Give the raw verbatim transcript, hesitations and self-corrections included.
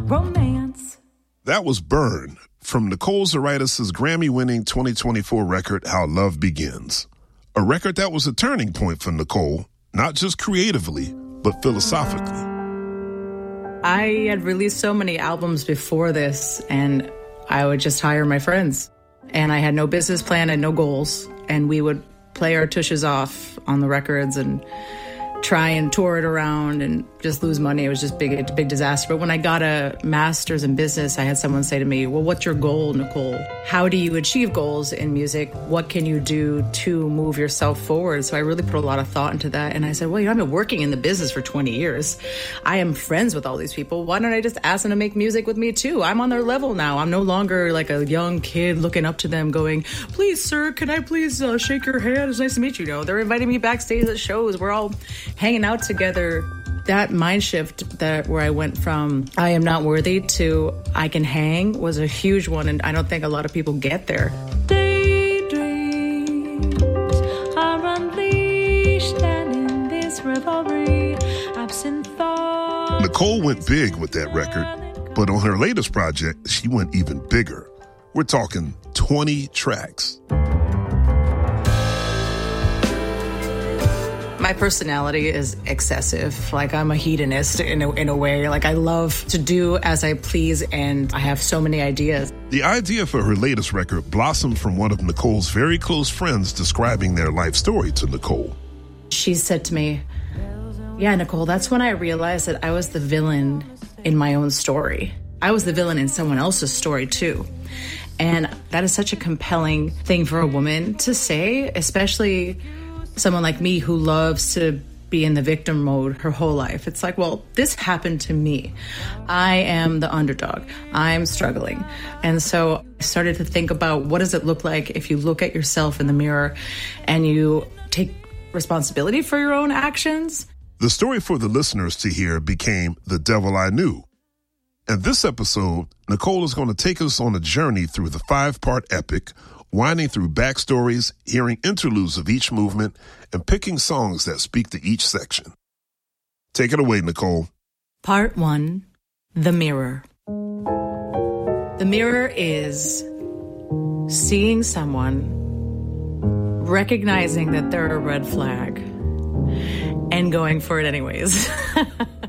romance. That was Burn from Nicole Zaritis' Grammy-winning twenty twenty-four record, How Love Begins. A record that was a turning point for Nicole, not just creatively, but philosophically. I had released so many albums before this, and I would just hire my friends. And I had no business plan and no goals. And we would play our tushes off on the records and try and tour it around and just lose money. It was just big, a big disaster. But when I got a master's in business, I had someone say to me, well, what's your goal, Nicole? How do you achieve goals in music? What can you do to move yourself forward? So I really put a lot of thought into that. And I said, well, you know, I've been working in the business for twenty years. I am friends with all these people. Why don't I just ask them to make music with me too? I'm on their level now. I'm no longer like a young kid looking up to them going, please, sir, can I please uh, shake your hand? It's nice to meet you. You know, they're inviting me backstage at shows. We're all hanging out together. That mind shift that where I went from I am not worthy to I can hang was a huge one, and I don't think a lot of people get there. Daydreams are unleashed, and in this revelry, absent thought. Nicole went big with that record, but on her latest project, she went even bigger. We're talking twenty tracks. My personality is excessive. Like, I'm a hedonist in a, in a way. Like, I love to do as I please, and I have so many ideas. The idea for her latest record blossomed from one of Nicole's very close friends describing their life story to Nicole. She said to me, yeah, Nicole, that's when I realized that I was the villain in my own story. I was the villain in someone else's story, too. And that is such a compelling thing for a woman to say, especially someone like me who loves to be in the victim mode her whole life. It's like, well, this happened to me. I am the underdog. I'm struggling. And so I started to think about, what does it look like if you look at yourself in the mirror and you take responsibility for your own actions? The story for the listeners to hear became The Devil I Knew. In this episode, Nicole is going to take us on a journey through the five-part epic, winding through backstories, hearing interludes of each movement, and picking songs that speak to each section. Take it away, Nicole. Part one, The Mirror. The mirror is seeing someone, recognizing that they're a red flag, and going for it anyways.